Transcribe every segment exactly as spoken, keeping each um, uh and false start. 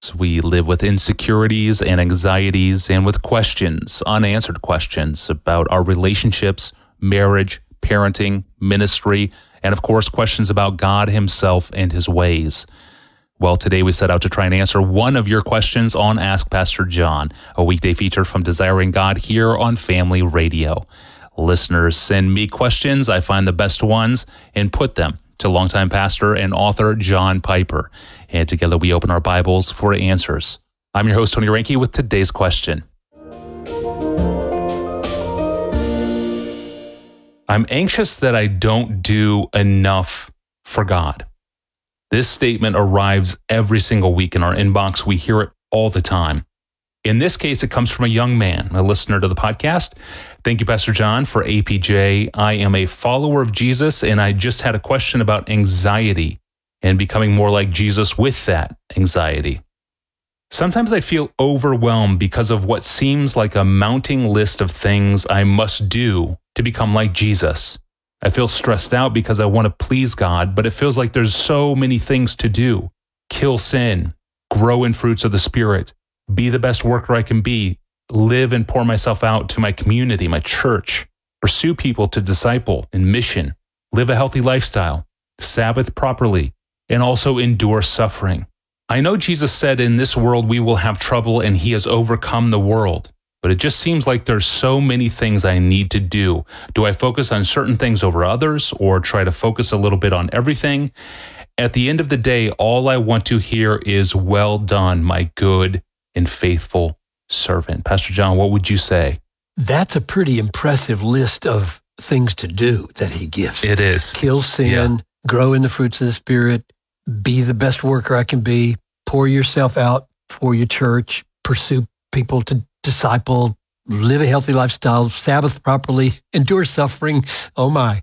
We live with insecurities and anxieties and with questions, unanswered questions about our relationships, marriage, parenting, ministry, and of course, questions about God himself and his ways. Well, today we set out to try and answer one of your questions on Ask Pastor John, a weekday feature from Desiring God here on Family Radio. Listeners send me questions. I find the best ones and put them to longtime pastor and author John Piper. And together we open our Bibles for answers. I'm your host, Tony Reinke, with today's question. I'm anxious that I don't do enough for God. This statement arrives every single week in our inbox. We hear it all the time. In this case, it comes from a young man, a listener to the podcast. Thank you, Pastor John, for A P J. I am a follower of Jesus, and I just had a question about anxiety and becoming more like Jesus with that anxiety. Sometimes I feel overwhelmed because of what seems like a mounting list of things I must do to become like Jesus. I feel stressed out because I want to please God, but it feels like there's so many things to do. Kill sin, grow in fruits of the Spirit, be the best worker I can be, live and pour myself out to my community, my church, pursue people to disciple in mission, live a healthy lifestyle, Sabbath properly, and also endure suffering. I know Jesus said in this world we will have trouble and he has overcome the world, but it just seems like there's so many things I need to do. Do I focus on certain things over others or try to focus a little bit on everything? At the end of the day, all I want to hear is, "Well done, my good and faithful servant." Pastor John, what would you say? That's a pretty impressive list of things to do that he gives. It is. Kill sin, yeah. Grow in the fruits of the Spirit, be the best worker I can be, pour yourself out for your church, pursue people to disciple, live a healthy lifestyle, Sabbath properly, endure suffering. Oh my.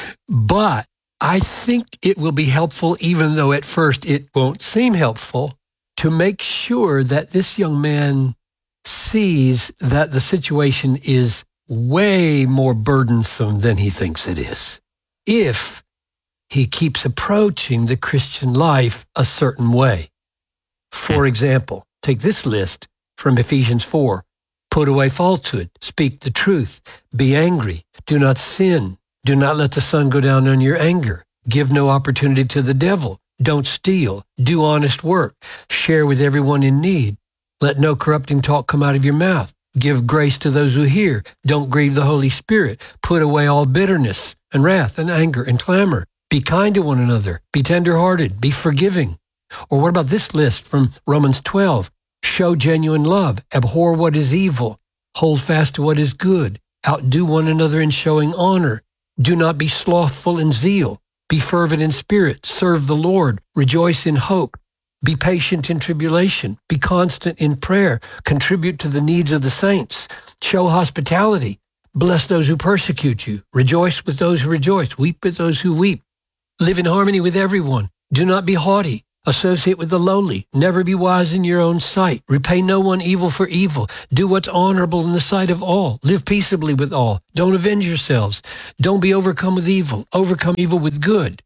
But I think it will be helpful, even though at first it won't seem helpful, to make sure that this young man sees that the situation is way more burdensome than he thinks it is. If he keeps approaching the Christian life a certain way. For example, take this list from Ephesians four. Put away falsehood, speak the truth, be angry, do not sin, do not let the sun go down on your anger, give no opportunity to the devil, don't steal, do honest work, share with everyone in need, let no corrupting talk come out of your mouth, give grace to those who hear, don't grieve the Holy Spirit, put away all bitterness and wrath and anger and clamor, be kind to one another, be tender-hearted, be forgiving. Or what about this list from Romans twelve? Show genuine love, abhor what is evil, hold fast to what is good, outdo one another in showing honor, do not be slothful in zeal, be fervent in spirit, serve the Lord, rejoice in hope, be patient in tribulation, be constant in prayer, contribute to the needs of the saints, show hospitality, bless those who persecute you, rejoice with those who rejoice, weep with those who weep, live in harmony with everyone, do not be haughty, associate with the lowly, never be wise in your own sight, repay no one evil for evil, do what's honorable in the sight of all, live peaceably with all, don't avenge yourselves, don't be overcome with evil, overcome evil with good.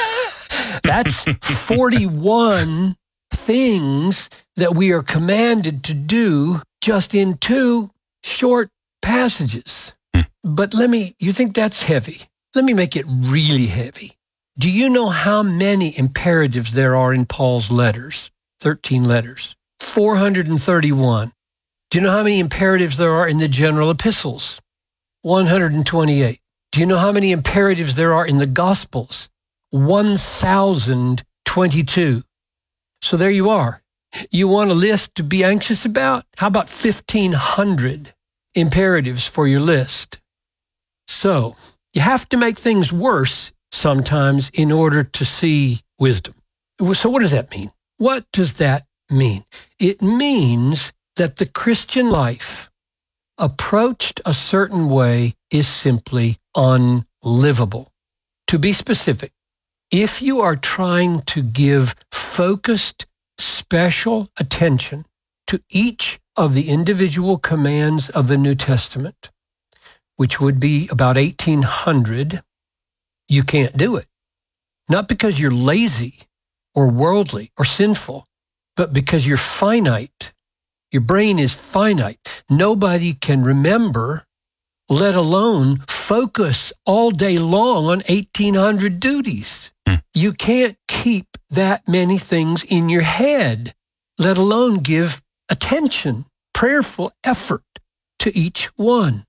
That's forty-one things that we are commanded to do just in two short passages. But let me, you think that's heavy? Let me make it really heavy. Do you know how many imperatives there are in Paul's letters? thirteen letters. four hundred thirty-one. Do you know how many imperatives there are in the general epistles? one hundred twenty-eight. Do you know how many imperatives there are in the Gospels? one thousand twenty-two. So there you are. You want a list to be anxious about? How about fifteen hundred imperatives for your list? So you have to make things worse sometimes in order to see wisdom. So what does that mean? What does that mean? It means that the Christian life approached a certain way is simply unlivable. To be specific, if you are trying to give focused, special attention to each of the individual commands of the New Testament, which would be about eighteen hundred, you can't do it. Not because you're lazy or worldly or sinful, But because you're finite, your brain is finite, nobody can remember, let alone focus all day long on eighteen hundred duties. Hmm. You can't keep that many things in your head, let alone give attention, prayerful effort to each one.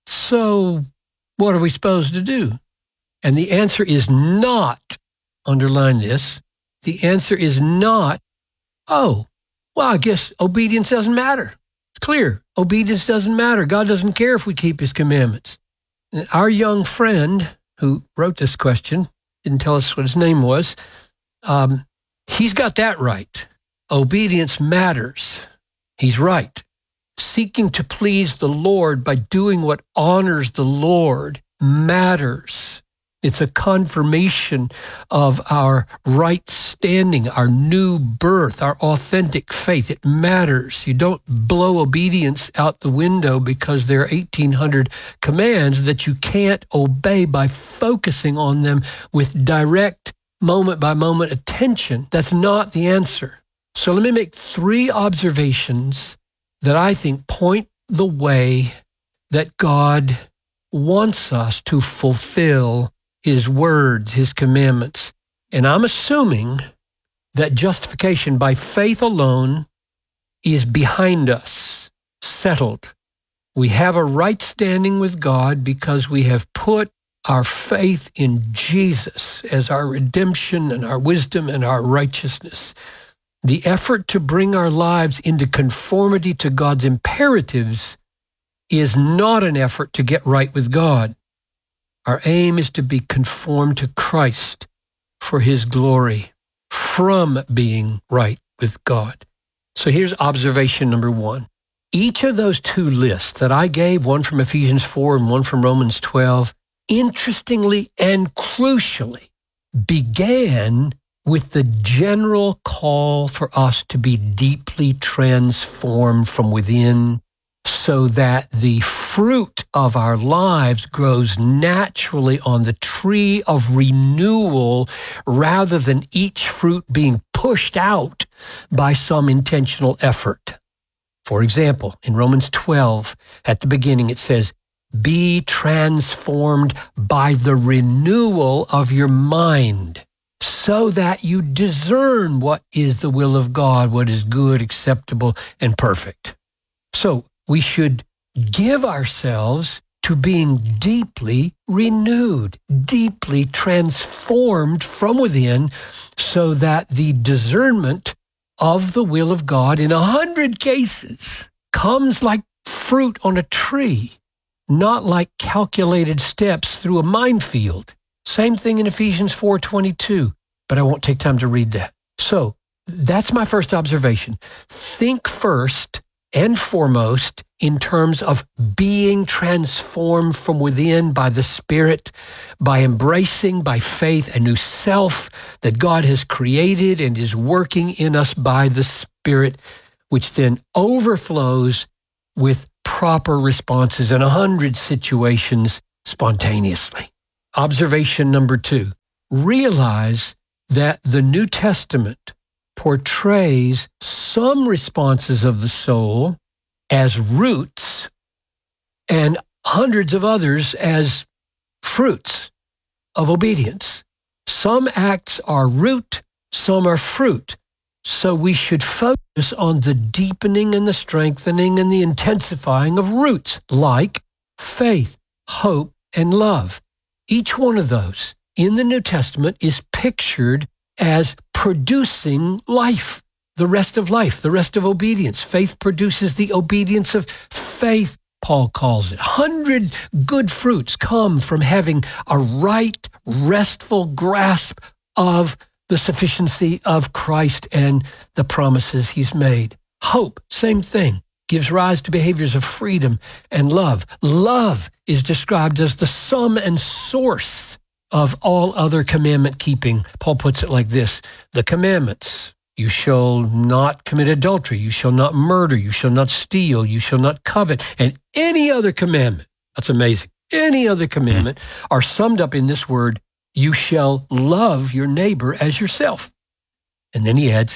So what are we supposed to do? And the answer is not, underline this, the answer is not, oh, well, I guess obedience doesn't matter. It's clear. Obedience doesn't matter. God doesn't care if we keep his commandments. And our young friend who wrote this question, didn't tell us what his name was, um, he's got that right. Obedience matters. He's right. Seeking to please the Lord by doing what honors the Lord matters. It's a confirmation of our right standing, our new birth, our authentic faith. It matters. You don't blow obedience out the window because there are eighteen hundred commands that you can't obey by focusing on them with direct moment-by-moment attention. That's not the answer. So let me make three observations that I think point the way that God wants us to fulfill his words, his commandments. And I'm assuming that justification by faith alone is behind us, settled. We have a right standing with God because we have put our faith in Jesus as our redemption and our wisdom and our righteousness. The effort to bring our lives into conformity to God's imperatives is not an effort to get right with God. Our aim is to be conformed to Christ for his glory from being right with God. So here's observation number one. Each of those two lists that I gave, one from Ephesians four and one from Romans twelve, interestingly and crucially began with the general call for us to be deeply transformed from within, so that the fruit of our lives grows naturally on the tree of renewal rather than each fruit being pushed out by some intentional effort. For example, in Romans twelve, at the beginning, it says, "Be transformed by the renewal of your mind, so that you discern what is the will of God, what is good, acceptable, and perfect." So, we should give ourselves to being deeply renewed, deeply transformed from within, so that the discernment of the will of God in a hundred cases comes like fruit on a tree, not like calculated steps through a minefield. Same thing in Ephesians four twenty-two, but I won't take time to read that. So that's my first observation. Think first and foremost in terms of being transformed from within by the Spirit, by embracing by faith a new self that God has created and is working in us by the Spirit, which then overflows with proper responses in a hundred situations spontaneously. Observation number two, realize that the New Testament portrays some responses of the soul as roots and hundreds of others as fruits of obedience. Some acts are root, some are fruit. So we should focus on the deepening and the strengthening and the intensifying of roots like faith, hope, and love. Each one of those in the New Testament is pictured as producing life, the rest of life, the rest of obedience. Faith produces the obedience of faith, Paul calls it. Hundred good fruits come from having a right, restful grasp of the sufficiency of Christ and the promises he's made. Hope, same thing, gives rise to behaviors of freedom and love. Love is described as the sum and source of all other commandment keeping. Paul puts it like this: the commandments, you shall not commit adultery, you shall not murder, you shall not steal, you shall not covet, and any other commandment, that's amazing, any other commandment are summed up in this word, you shall love your neighbor as yourself. And then he adds,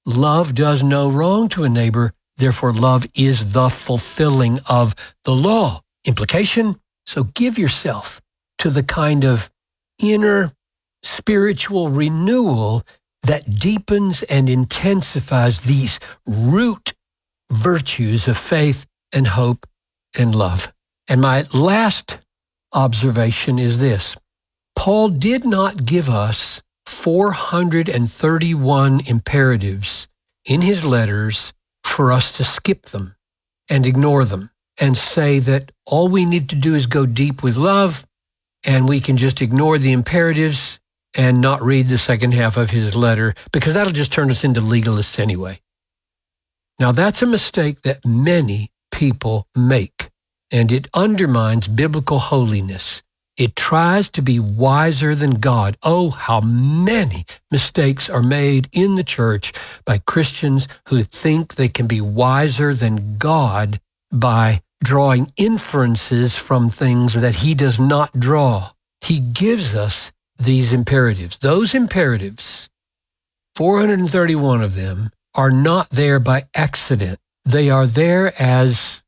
love does no wrong to a neighbor. Therefore, love is the fulfilling of the law. Implication, so give yourself to the kind of inner spiritual renewal that deepens and intensifies these root virtues of faith and hope and love. And my last observation is this. Paul did not give us four hundred thirty-one imperatives in his letters for us to skip them and ignore them and say that all we need to do is go deep with love and we can just ignore the imperatives and not read the second half of his letter because that'll just turn us into legalists anyway. Now, that's a mistake that many people make, and it undermines biblical holiness. It tries to be wiser than God. Oh, how many mistakes are made in the church by Christians who think they can be wiser than God by drawing inferences from things that he does not draw. He gives us these imperatives. Those imperatives, four hundred thirty-one of them, are not there by accident. They are there as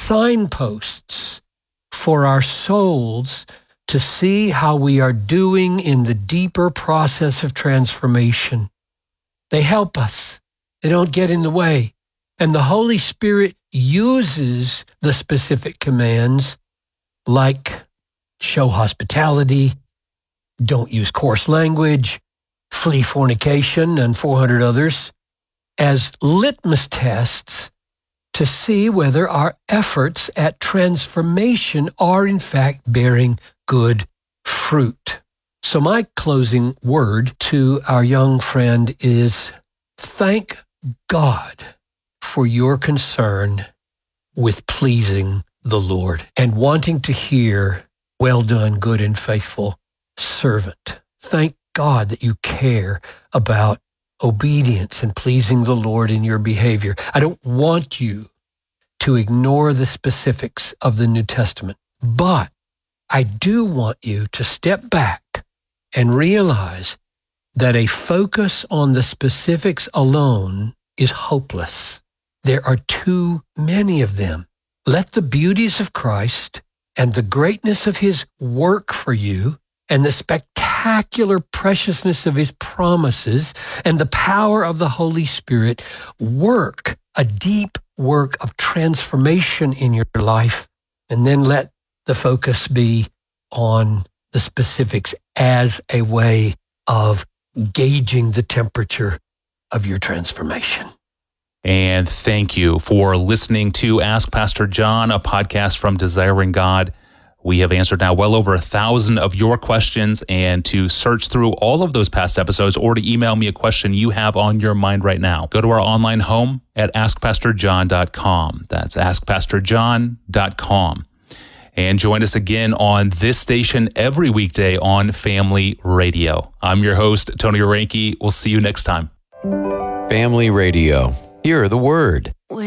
signposts for our souls to see how we are doing in the deeper process of transformation. They help us. They don't get in the way. And the Holy Spirit uses the specific commands like show hospitality, don't use coarse language, flee fornication, and four hundred others as litmus tests to see whether our efforts at transformation are in fact bearing good fruit. So my closing word to our young friend is thank God for your concern with pleasing the Lord and wanting to hear, well done, good and faithful servant. Thank God that you care about obedience and pleasing the Lord in your behavior. I don't want you to ignore the specifics of the New Testament, but I do want you to step back and realize that a focus on the specifics alone is hopeless. There are too many of them. Let the beauties of Christ and the greatness of his work for you and the spectacular preciousness of his promises and the power of the Holy Spirit work a deep work of transformation in your life, and then let the focus be on the specifics as a way of gauging the temperature of your transformation. And thank you for listening to Ask Pastor John, a podcast from Desiring God. We have answered now well over a thousand of your questions, and to search through all of those past episodes or to email me a question you have on your mind right now, go to our online home at ask pastor john dot com. That's ask pastor john dot com. And join us again on this station every weekday on Family Radio. I'm your host, Tony Oranke. We'll see you next time. Family Radio. Hear the word.